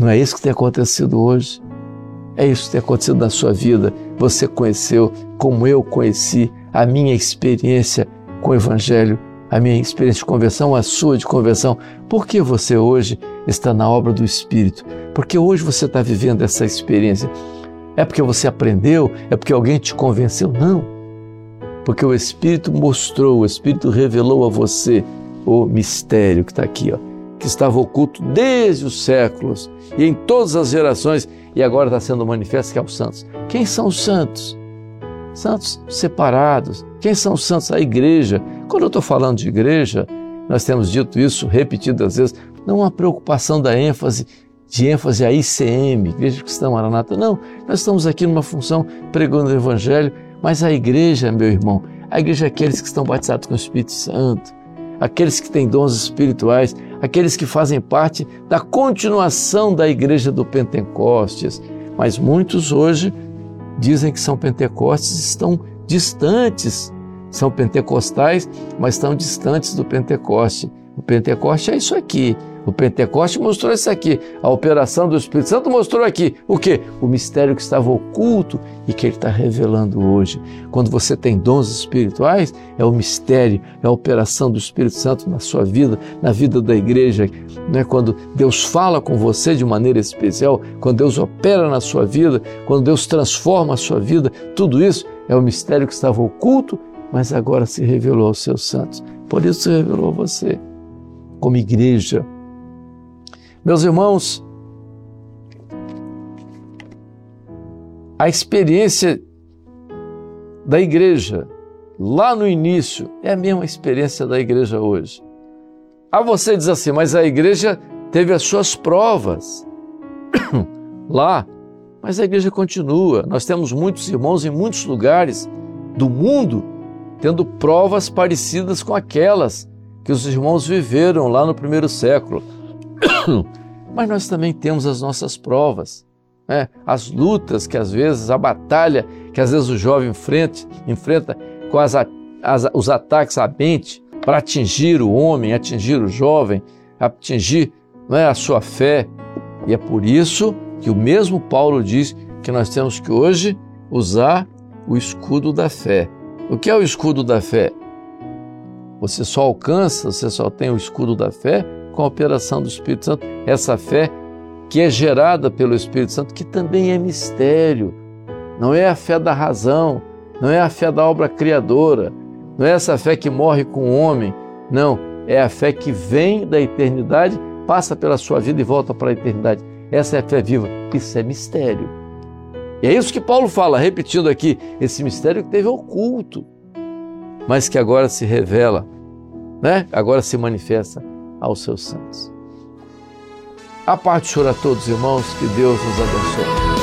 Não é isso que tem acontecido hoje? É isso que tem acontecido na sua vida. Você conheceu, como eu conheci, a minha experiência com o Evangelho, a minha experiência de conversão, a sua de conversão. Por que você hoje está na obra do Espírito? Porque hoje você está vivendo essa experiência. É porque você aprendeu? É porque alguém te convenceu? Não. Porque o Espírito mostrou, o Espírito revelou a você o mistério que está aqui, que estava oculto desde os séculos e em todas as gerações e agora está sendo manifesto, que é os santos. Quem são os santos? Santos separados. Quem são os santos? A igreja. Quando eu estou falando de igreja, nós temos dito isso repetidas vezes, não uma preocupação de ênfase à ICM, Igreja Cristã Maranata. Não, nós estamos aqui numa função pregando o Evangelho, mas a igreja, meu irmão, a igreja é aqueles que estão batizados com o Espírito Santo, aqueles que têm dons espirituais, aqueles que fazem parte da continuação da igreja do Pentecostes. Mas muitos hoje dizem que são pentecostes, estão distantes, são pentecostais, mas estão distantes do Pentecoste. O Pentecoste é isso aqui. O Pentecoste mostrou isso aqui. A operação do Espírito Santo mostrou aqui. O quê? O mistério que estava oculto e que Ele está revelando hoje. Quando você tem dons espirituais, é o mistério, é a operação do Espírito Santo na sua vida, na vida da igreja. Não é quando Deus fala com você de maneira especial, quando Deus opera na sua vida, quando Deus transforma a sua vida. Tudo isso é o mistério que estava oculto, mas agora se revelou aos seus santos. Por isso se revelou a você, como igreja. Meus irmãos, a experiência da igreja lá no início é a mesma experiência da igreja hoje. Você diz assim, mas a igreja teve as suas provas lá, mas a igreja continua. Nós temos muitos irmãos em muitos lugares do mundo tendo provas parecidas com aquelas que os irmãos viveram lá no primeiro século. Mas nós também temos as nossas provas, né? As lutas que às vezes, a batalha que às vezes o jovem enfrenta com os ataques à mente para atingir o homem, atingir o jovem, atingir, né, a sua fé. E é por isso que o mesmo Paulo diz que nós temos que hoje usar o escudo da fé. O que é o escudo da fé? Você só tem o escudo da fé com a operação do Espírito Santo. Essa fé que é gerada pelo Espírito Santo, que também é mistério. Não é a fé da razão, não é a fé da obra criadora, não é essa fé que morre com o homem. Não, é a fé que vem da eternidade, passa pela sua vida e volta para a eternidade. Essa é a fé viva. Isso é mistério. E é isso que Paulo fala, repetindo aqui, esse mistério que teve oculto, mas que agora se revela, né? Agora se manifesta aos seus santos. A paz do Senhor a todos, irmãos, que Deus nos abençoe.